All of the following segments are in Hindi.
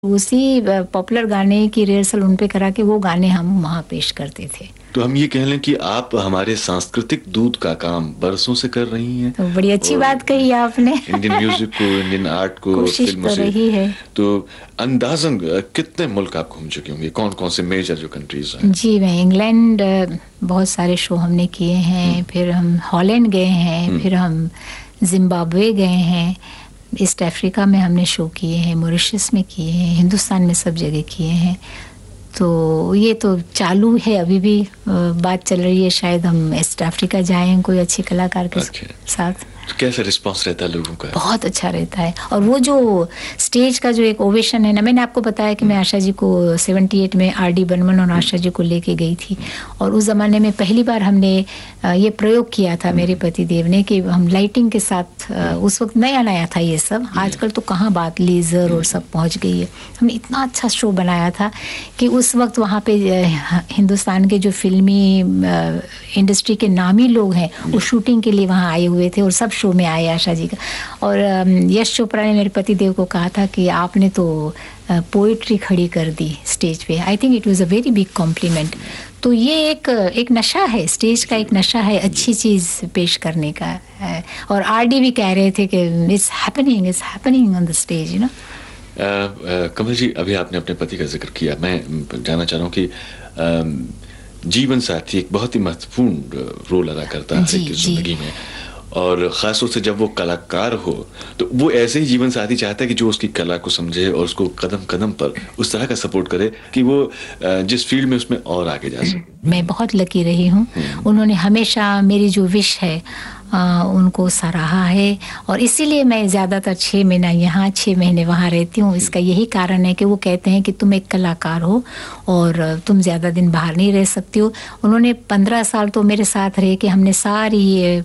उसी पॉपुलर गाने की रिहर्सल उन पे करा के वो गाने हम वहाँ पेश करते थे। तो हम ये कह लें कि आप हमारे सांस्कृतिक दूत का काम बरसों से कर रही हैं। तो बड़ी अच्छी बात कही आपने। इंडियन म्यूजिक को, इंडियन आर्ट को, कोशिश तो रही है। तो अंदाजन कितने मुल्क आप घूम चुके होंगे? कौन कौन से मेजर जो कंट्रीज हैं? जी, मैं इंग्लैंड बहुत सारे शो हमने किए हैं, फिर हम हॉलैंड गए हैं, फिर हम जिम्बाब्वे गए हैं, ईस्ट अफ्रीका में हमने शो किए हैं, मॉरिशस में किए हैं, हिंदुस्तान में सब जगह किए हैं। तो ये तो चालू है, अभी भी बात चल रही है, शायद हम ईस्ट अफ्रीका जाएं कोई अच्छे कलाकार के साथ। तो कैसा रिस्पांस रहता है लोगों का? बहुत अच्छा रहता है। और वो जो स्टेज का जो एक ओवेशन है ना, मैंने आपको बताया कि मैं आशा जी को 78 में आर.डी. बर्मन और आशा जी को लेके गई थी, और उस ज़माने में पहली बार हमने ये प्रयोग किया था मेरे पति देव ने कि हम लाइटिंग के साथ, उस वक्त नया नया था ये सब, आजकल तो कहाँ बात लेज़र और सब पहुँच गई है। हमने इतना अच्छा शो बनाया था कि उस वक्त वहाँ पे हिंदुस्तान के जो फिल्मी इंडस्ट्री के नामी लोग हैं वो शूटिंग के लिए वहाँ आए हुए थे, और सब शो में आए आशा जी का। और यश चोपड़ा ने मेरे पति देव को कहा था कि आपने तो पोइट्री खड़ी कर दी स्टेज पे। I think it was a very big complement. तो ये एक नशा है, स्टेज का एक नशा है अच्छी चीज़ पेश करने का। और आर.डी. भी कह रहे थे कि it's happening on the stage, you know. कमल जी, अभी आपने अपने पति का जिक्र किया, मैं जानना चाह रहा हूँ कि जीवन साथी एक बहुत ही महत्वपूर्ण रोल अदा करता है हर एक की जिंदगी में, और ख़ासतौर से जब वो कलाकार हो तो वो ऐसे ही जीवन साथी चाहता है कि जो उसकी कला को समझे और उसको कदम कदम पर उस तरह का सपोर्ट करे कि वो जिस फील्ड में उसमें और आगे जा सके। मैं बहुत लकी रही हूँ, उन्होंने हमेशा मेरी जो विश है उनको सराहा है, और इसीलिए मैं ज़्यादातर 6 महीना यहाँ 6 महीने वहाँ रहती हूँ। इसका यही कारण है कि वो कहते हैं कि तुम एक कलाकार हो और तुम ज़्यादा दिन बाहर नहीं रह सकती हो। उन्होंने 15 साल तो मेरे साथ रहे कि हमने सारी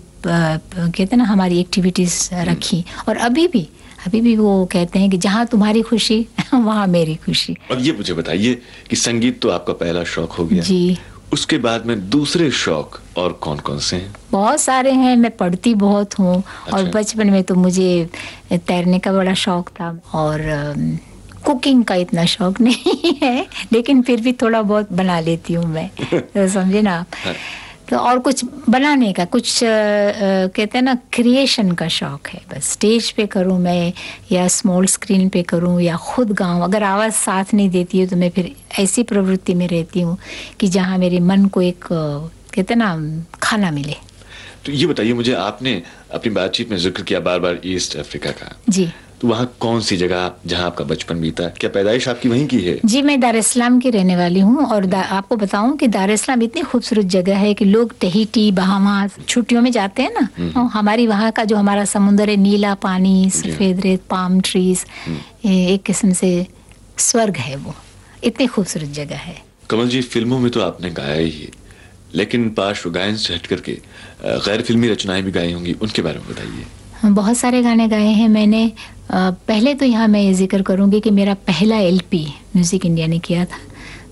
कहते हैं ना हमारी एक्टिविटीज़ रखी, और अभी भी वो कहते हैं कि जहाँ तुम्हारी खुशी वहाँ मेरी खुशी। अब ये मुझे बताइए कि संगीत तो आपका पहला शौक हो गया जी, उसके बाद में दूसरे शौक और कौन कौन से हैं? बहुत सारे हैं। मैं पढ़ती बहुत हूँ। अच्छा। और बचपन में तो मुझे तैरने का बड़ा शौक था, और कुकिंग का इतना शौक नहीं है, लेकिन फिर भी थोड़ा बहुत बना लेती हूँ मैं। तो समझे ना आप। तो और कुछ बनाने का, कुछ कहते हैं ना क्रिएशन का शौक है। बस स्टेज पे करूँ मैं, या स्मॉल स्क्रीन पे करूँ, या खुद गाऊँ। अगर आवाज़ साथ नहीं देती है तो मैं फिर ऐसी प्रवृत्ति में रहती हूँ कि जहाँ मेरे मन को एक कहते हैं ना खाना मिले। तो ये बताइए मुझे, आपने अपनी बातचीत में जिक्र किया बार बार ईस्ट अफ्रीका का। जी। तो वहाँ कौन सी जगह जहाँ आपका बचपन बीता? क्या पैदाइश आपकी वहीं की है? जी, मैं दार इस्लाम की रहने वाली हूँ, और आपको बताऊं कि दार इस्लाम इतनी खूबसूरत जगह है कि लोग टहीटी, बहामास छुट्टियों में जाते हैं ना। हमारी वहाँ का जो हमारा समुद्र है, नीला पानी, सफेद रेत, पाम ट्रीज, एक किस्म से स्वर्ग है वो। इतनी खूबसूरत जगह है। कमल जी, फिल्मों में तो आपने गाया ही है, लेकिन पार्श्व गायन से हट करके गैर फिल्मी रचनाएं भी गाई होंगी, उनके बारे में बताइए। बहुत सारे गाने गाए हैं मैंने। पहले तो यहाँ मैं ये जिक्र करूँगी कि मेरा पहला LP म्यूज़िक इंडिया ने किया था,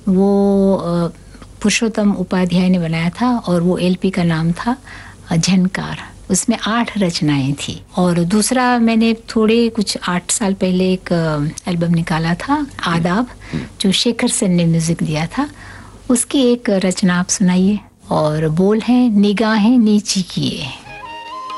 वो पुरुषोत्तम उपाध्याय ने बनाया था, और वो LP का नाम था झनकार। उसमें 8 रचनाएं थी। और दूसरा मैंने थोड़े कुछ 8 साल पहले एक एल्बम निकाला था, आदाब, जो शेखर सेन ने म्यूज़िक दिया था। उसकी एक रचना आप सुनाइए। और बोल है निगाहें नीची किए।